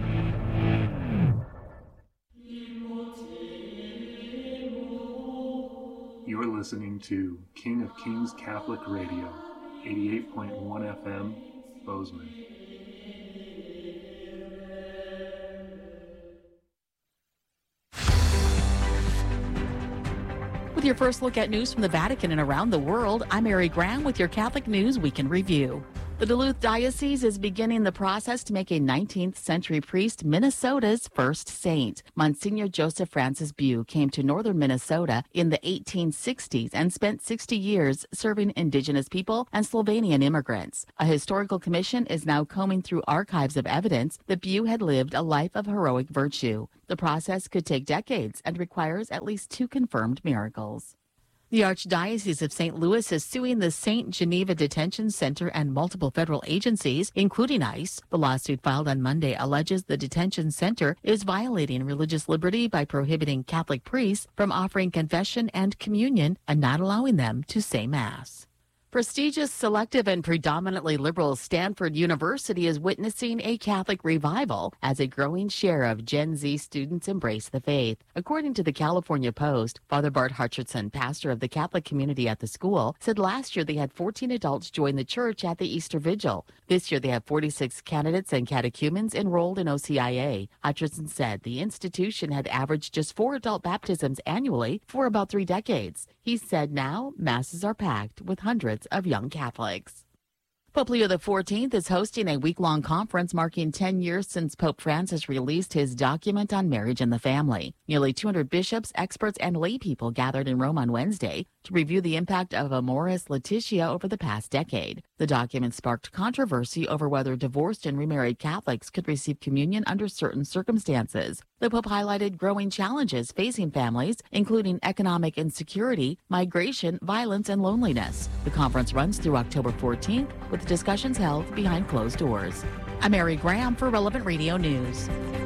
You're listening to King of Kings Catholic Radio, 88.1 FM, Bozeman. With your first look at news from the Vatican and around the world, I'm Mary Graham with your Catholic News Week in Review. The Duluth Diocese is beginning the process to make a 19th century priest Minnesota's first saint. Monsignor Joseph Francis Bew came to northern Minnesota in the 1860s and spent 60 years serving indigenous people and Slovenian immigrants. A historical commission is now combing through archives of evidence that Bew had lived a life of heroic virtue. The process could take decades and requires at least 2 confirmed miracles. The Archdiocese of St. Louis is suing the St. Geneva Detention Center and multiple federal agencies, including ICE. The lawsuit filed on Monday alleges the detention center is violating religious liberty by prohibiting Catholic priests from offering confession and communion and not allowing them to say Mass. Prestigious, selective, and predominantly liberal Stanford University is witnessing a Catholic revival as a growing share of Gen Z students embrace the faith. According to the California Post, Father Bart Hutcherson, pastor of the Catholic community at the school, said last year they had 14 adults join the church at the Easter Vigil. This year they have 46 candidates and catechumens enrolled in OCIA. Hutcherson said the institution had averaged just 4 adult baptisms annually for about 3 decades. He said now masses are packed with hundreds of young Catholics. Pope Leo XIV is hosting a week-long conference marking 10 years since Pope Francis released his document on marriage and the family. Nearly 200 bishops, experts, and lay people gathered in Rome on Wednesday to review the impact of Amoris Laetitia over the past decade. The document sparked controversy over whether divorced and remarried Catholics could receive communion under certain circumstances. The Pope highlighted growing challenges facing families, including economic insecurity, migration, violence, and loneliness. The conference runs through October 14th, with discussions held behind closed doors. I'm Mary Graham for Relevant Radio News.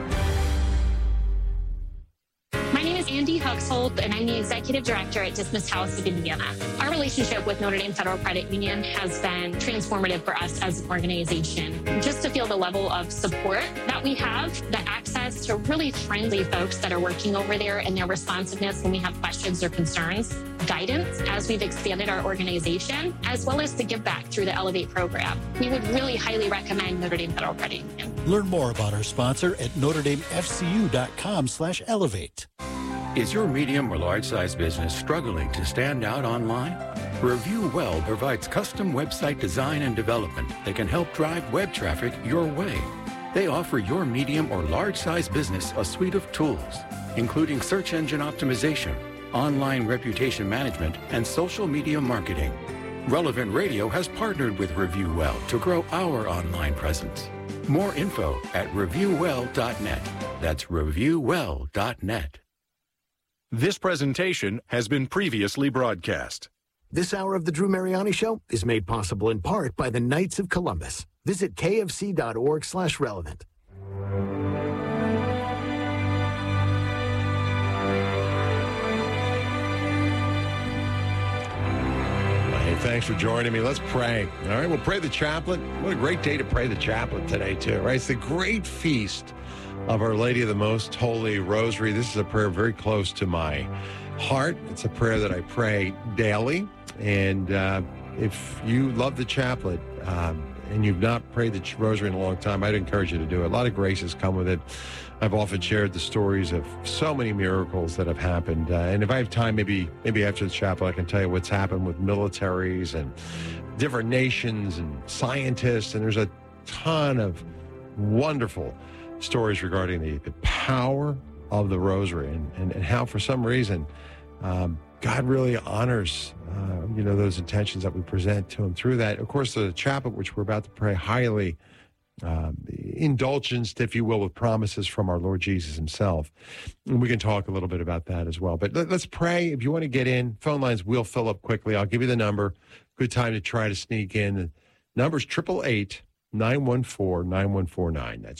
My name is Andy Huxhold, and I'm the Executive Director at Dismissed House of Indiana. Our relationship with Notre Dame Federal Credit Union has been transformative for us as an organization. Just to feel the level of support that we have, the access to really friendly folks that are working over there and their responsiveness when we have questions or concerns, guidance as we've expanded our organization, as well as the give back through the Elevate program. We would really highly recommend Notre Dame Federal Credit Union. Learn more about our sponsor at NotreDameFCU.com/elevate. Is your medium or large size business struggling to stand out online? Review Well provides custom website design and development that can help drive web traffic your way. They offer your medium or large size business a suite of tools, including search engine optimization, online reputation management, and social media marketing. Relevant Radio has partnered with Review Well to grow our online presence. More info at reviewwell.net. That's reviewwell.net. This presentation has been previously broadcast. This hour of the Drew Mariani Show is made possible in part by the Knights of Columbus. Visit kfc.org/relevant. Hey, thanks for joining me. Let's pray. All right, we'll pray the chaplet. What a great day to pray the chaplet today, too, right? It's the great feast of Our Lady of the Most Holy Rosary. This is a prayer very close to my heart. It's a prayer that I pray daily. And if you love the chaplet and you've not prayed the Rosary in a long time, I'd encourage you to do it. A lot of graces come with it. I've often shared the stories of so many miracles that have happened. And if I have time, maybe after the chapel, I can tell you what's happened with militaries and different nations and scientists. And there's a ton of wonderful stories regarding the power of the Rosary and how, for some reason, God really honors, those intentions that we present to him through that. Of course, the chaplet, which we're about to pray, highly indulgenced, if you will, with promises from our Lord Jesus himself. And we can talk a little bit about that as well. But let's pray. If you want to get in, phone lines will fill up quickly. I'll give you the number. Good time to try to sneak in. The number's 888-914-9149. That's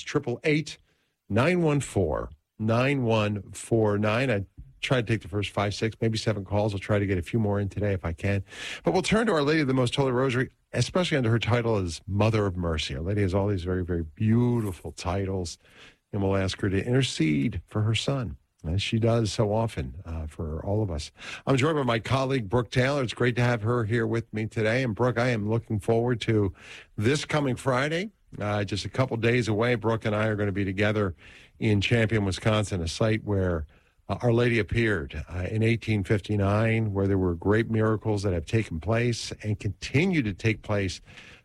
888-914-9149. I try to take the first 5, 6, maybe 7 calls. I'll try to get a few more in today if I can. But we'll turn to Our Lady of the Most Holy Rosary, especially under her title as Mother of Mercy. Our Lady has all these very, very beautiful titles, and we'll ask her to intercede for her son, as she does so often for all of us. I'm joined by my colleague, Brooke Taylor. It's great to have her here with me today. And Brooke, I am looking forward to this coming Friday. Just a couple days away, Brooke and I are going to be together in Champion, Wisconsin, a site where Our Lady appeared in 1859, where there were great miracles that have taken place and continue to take place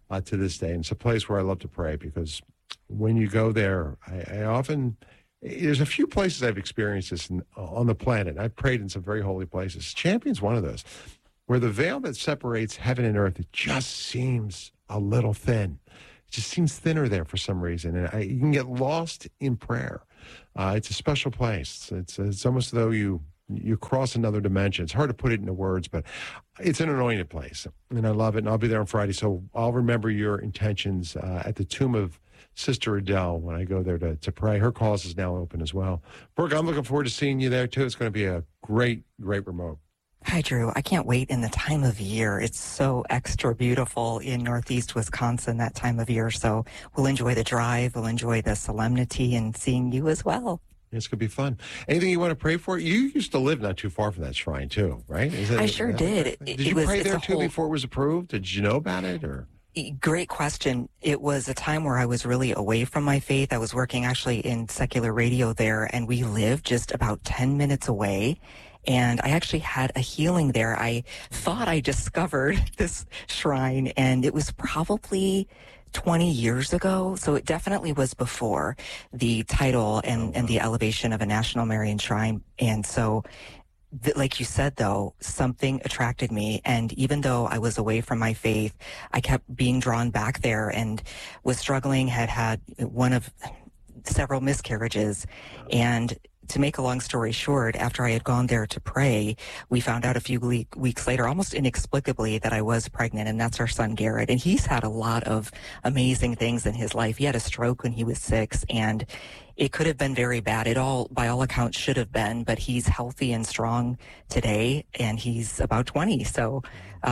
to this day. And it's a place where I love to pray because when you go there, I often, there's a few places I've experienced this on the planet. I've prayed in some very holy places. Champion's one of those, where the veil that separates heaven and earth, it just seems a little thin. It just seems thinner there for some reason. And you can get lost in prayer. It's a special place. It's almost as though you cross another dimension. It's hard to put it into words, but it's an anointed place. And I love it. And I'll be there on Friday. So I'll remember your intentions at the tomb of Sister Adele when I go there to pray. Her cause is now open as well. Brooke, I'm looking forward to seeing you there, too. It's going to be a great, great remote. Hi, Drew. I can't wait in the time of year. It's so extra beautiful in Northeast Wisconsin that time of year. So we'll enjoy the drive. We'll enjoy the solemnity and seeing you as well. It's going to be fun. Anything you want to pray for? You used to live not too far from that shrine, too, right? I sure did. Did you pray there, too, before it was approved? Did you know about it? Or? Great question. It was a time where I was really away from my faith. I was working actually in secular radio there, and we lived just about 10 minutes away. And I actually had a healing there. I thought I discovered this shrine, and it was probably 20 years ago. So it definitely was before the title and the elevation of a National Marian Shrine. And so, like you said, though, something attracted me. And even though I was away from my faith, I kept being drawn back there and was struggling, had one of several miscarriages. And to make a long story short, after I had gone there to pray, we found out a few weeks later, almost inexplicably, that I was pregnant, and that's our son, Garrett. And he's had a lot of amazing things in his life. He had a stroke when he was 6, and it could have been very bad. It all, by all accounts, should have been, but he's healthy and strong today, and he's about 20. So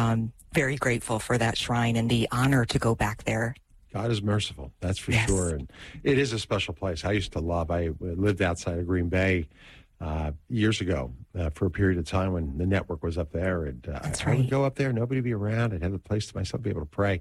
very grateful for that shrine and the honor to go back there. God is merciful, that's for sure. And it is a special place. I used to love, I lived outside of Green Bay years ago for a period of time when the network was up there. And I would go up there, nobody would be around. I'd have the place to myself, be able to pray.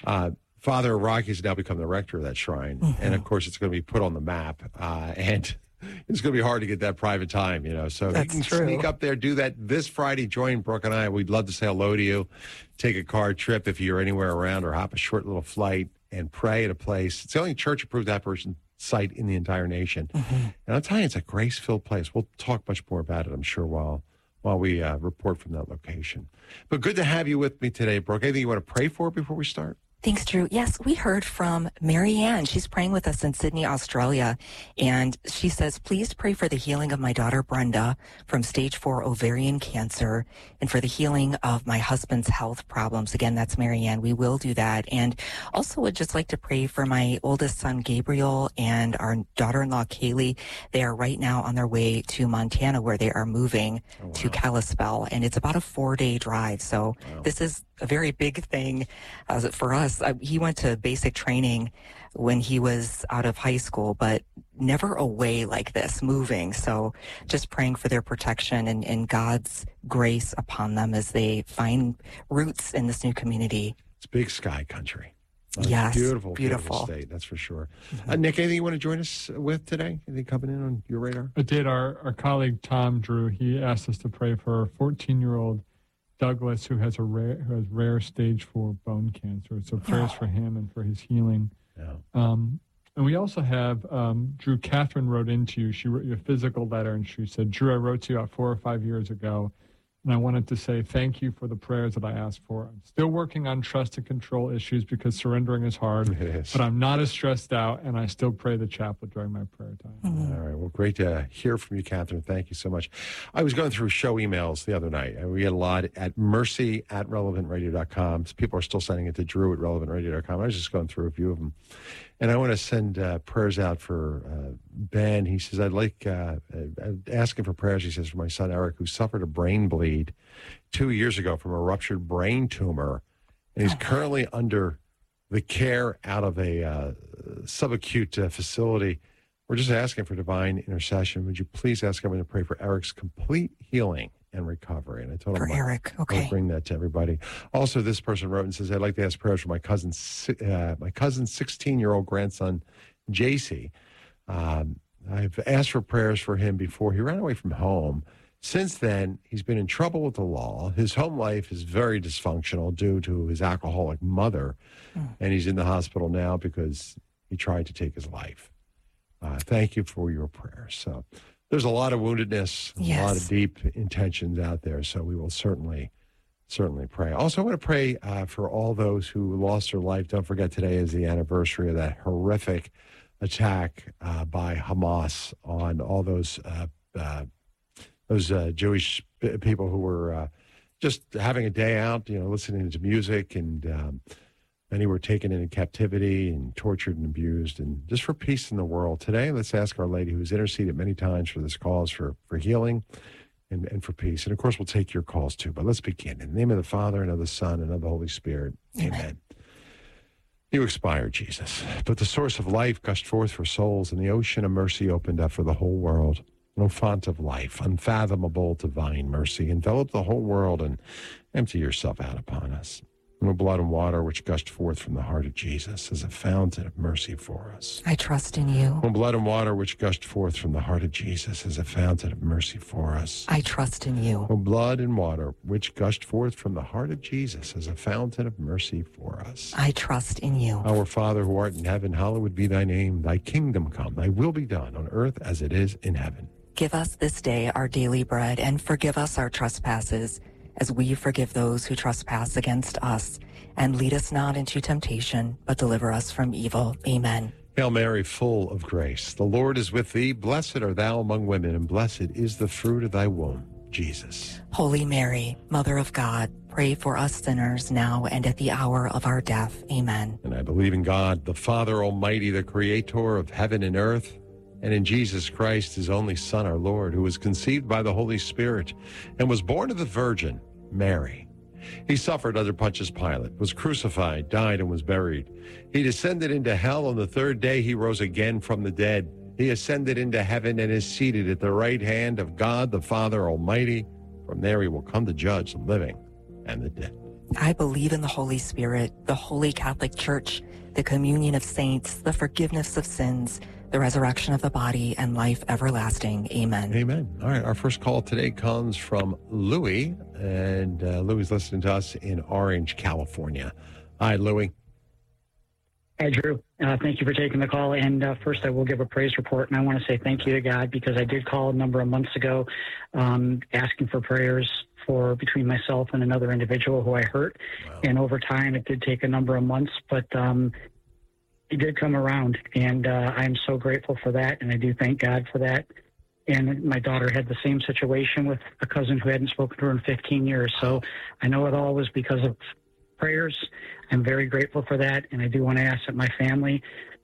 Father Rocky has now become the rector of that shrine. Mm-hmm. And, of course, it's going to be put on the map. And it's going to be hard to get that private time, you know. So you can sneak up there, do that this Friday. Join Brooke and I. We'd love to say hello to you. Take a car trip if you're anywhere around, or hop a short little flight and pray at a place. It's the only church-approved apparition site in the entire nation. Mm-hmm. And I'll tell you, it's a grace-filled place. We'll talk much more about it, I'm sure, while we report from that location. But good to have you with me today, Brooke. Anything you want to pray for before we start? Thanks, Drew. Yes, we heard from Mary Ann. She's praying with us in Sydney, Australia. And she says, please pray for the healing of my daughter, Brenda, from stage 4 ovarian cancer, and for the healing of my husband's health problems. Again, that's Mary Ann. We will do that. And also would just like to pray for my oldest son, Gabriel, and our daughter-in-law, Kaylee. They are right now on their way to Montana, where they are moving to Kalispell. And it's about a 4-day drive. So this is a very big thing for us. He went to basic training when he was out of high school, but never away like this, moving. So just praying for their protection and God's grace upon them as they find roots in this new community. It's big sky country. Yes, beautiful state, that's for sure. Mm-hmm. Nick, anything you want to join us with today? Anything coming in on your radar? I did. Our colleague Tom Drew, he asked us to pray for 14-year-old Douglas, who has rare stage 4 bone cancer. So prayers for him and for his healing. Yeah. And we also have, Drew, Catherine wrote into you. She wrote you a physical letter, and she said, Drew, I wrote to you about 4 or 5 years ago, and I wanted to say thank you for the prayers that I asked for. I'm still working on trust and control issues because surrendering is hard, but I'm not as stressed out, and I still pray the chaplet during my prayer time. Mm-hmm. All right. Well, great to hear from you, Catherine. Thank you so much. I was going through show emails the other night, and we had a lot at mercy@relevantradio.com. People are still sending it to Drew@relevantradio.com. I was just going through a few of them. And I want to send prayers out for Ben. He says, I'd like asking for prayers, he says, for my son Eric, who suffered a brain bleed 2 years ago from a ruptured brain tumor. And he's currently under the care out of a subacute facility. We're just asking for divine intercession. Would you please ask everyone to pray for Eric's complete healing and recovery? And I told him Eric, okay, I'll bring that to everybody. Also, this person wrote and says, I'd like to ask prayers for my cousin's 16-year-old grandson, JC. I've asked for prayers for him before. He ran away from home Since then, he's been in trouble with the law. His home life is very dysfunctional due to his alcoholic mother, and he's in the hospital now because he tried to take his life. Thank you for your prayers. So there's a lot of woundedness, a lot of deep intentions out there, so we will certainly pray. Also, I want to pray for all those who lost their life. Don't forget, today is the anniversary of that horrific attack by Hamas on all those Jewish people who were just having a day out, listening to music, and many were taken into captivity and tortured and abused, and just for peace in the world. Today, let's ask Our Lady, who's interceded many times for this cause, for healing and for peace. And, of course, we'll take your calls, too. But let's begin. In the name of the Father, and of the Son, and of the Holy Spirit. Amen. You expired, Jesus, but the source of life gushed forth for souls, and the ocean of mercy opened up for the whole world. No font of life, unfathomable divine mercy, envelop the whole world and empty yourself out upon us. No blood and water which gushed forth from the heart of Jesus as a fountain of mercy for us. I trust in you. No blood and water which gushed forth from the heart of Jesus as a fountain of mercy for us. I trust in you. No blood and water which gushed forth from the heart of Jesus as a fountain of mercy for us. I trust in you. Our Father who art in heaven, hallowed be thy name. Thy kingdom come, thy will be done on earth as it is in heaven. Give us this day our daily bread, and forgive us our trespasses, as we forgive those who trespass against us. And lead us not into temptation, but deliver us from evil. Amen. Hail Mary, full of grace, the Lord is with thee. Blessed art thou among women, and blessed is the fruit of thy womb, Jesus. Holy Mary, Mother of God, pray for us sinners now and at the hour of our death. Amen. And I believe in God, the Father Almighty, the creator of heaven and earth, and in Jesus Christ, his only Son, our Lord, who was conceived by the Holy Spirit and was born of the Virgin Mary. He suffered under Pontius Pilate, was crucified, died, and was buried. He descended into hell. On the third day, he rose again from the dead. He ascended into heaven and is seated at the right hand of God, the Father Almighty. From there, he will come to judge the living and the dead. I believe in the Holy Spirit, the Holy Catholic Church, the communion of saints, the forgiveness of sins, the resurrection of the body, and life everlasting. Amen. Amen. All right, our first call today comes from Louis, and Louis is listening to us in Orange, California. Hi, Louis. Hi, Drew. Thank you for taking the call. And first, I will give a praise report, and I want to say thank you to God, because I did call a number of months ago asking for prayers for between myself and another individual who I hurt. Wow. And over time, it did take a number of months, but it did come around, and I'm so grateful for that, and I do thank God for that. And my daughter had the same situation with a cousin who hadn't spoken to her in 15 years, so I know it all was because of prayers. I'm very grateful for that, and I do want to ask that my family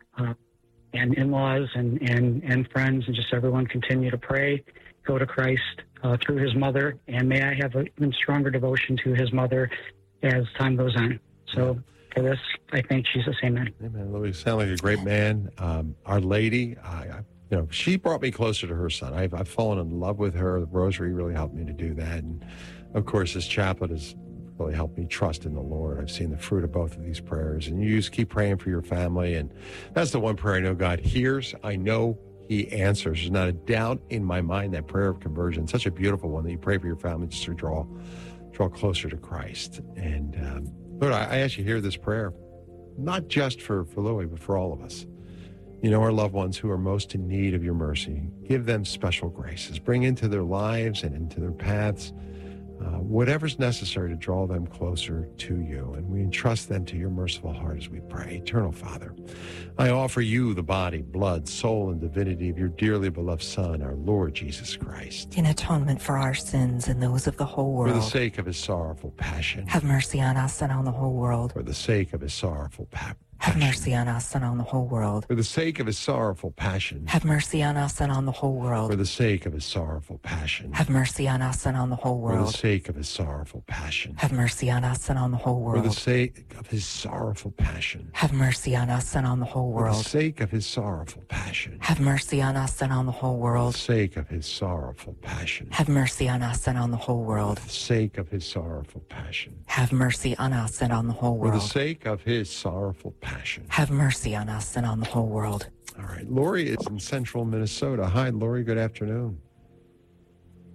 and in-laws and friends and just everyone continue to pray, go to Christ through his mother, and may I have an even stronger devotion to his mother as time goes on. So for this, I thank Jesus. Amen. Amen. Louis, you sound like a great man. Our Lady, she brought me closer to her son. I've fallen in love with her. The rosary really helped me to do that. And, of course, this chaplet has really helped me trust in the Lord. I've seen the fruit of both of these prayers. And you just keep praying for your family. And that's the one prayer I know God hears. I know he answers. There's not a doubt in my mind that prayer of conversion, such a beautiful one that you pray for your family just to draw closer to Christ. And Lord, I ask you to hear this prayer, not just for Louis, but for all of us. Our loved ones who are most in need of your mercy. Give them special graces. Bring into their lives and into their paths whatever's necessary to draw them closer to you. And we entrust them to your merciful heart as we pray. Eternal Father, I offer you the body, blood, soul, and divinity of your dearly beloved Son, our Lord Jesus Christ. In atonement for our sins and those of the whole world. For the sake of his sorrowful passion. Have mercy on us and on the whole world. For the sake of his sorrowful passion. Have mercy on us and on the whole world. For the sake of his sorrowful passion. Have mercy on us and on the whole world. For the sake of his sorrowful passion. Have mercy on us and on the whole world. For the sake of his sorrowful passion. Have mercy on us and on the whole world. For the sake of his sorrowful passion. Have mercy on us and on the whole world. For the sake of his sorrowful passion. Have mercy on us and on the whole world. For the sake of his sorrowful passion. Have mercy on us and on the whole world. For the sake of his sorrowful passion. Have mercy on us and on the whole world. For the sake of his sorrowful passion. Have mercy on us and on the whole world. All right. Lori is in central Minnesota. Hi, Lori. Good afternoon.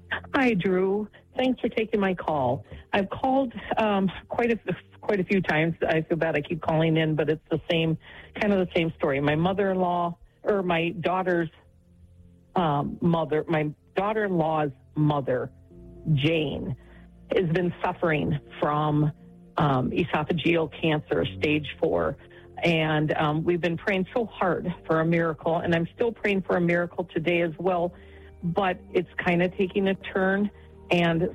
Hi, Drew. Thanks for taking my call. I've called quite a few times. I feel bad I keep calling in, but it's the same story. My mother-in-law, or my daughter's mother, my daughter-in-law's mother, Jane, has been suffering from esophageal cancer, stage 4. And we've been praying so hard for a miracle, and I'm still praying for a miracle today as well, but it's kind of taking a turn. And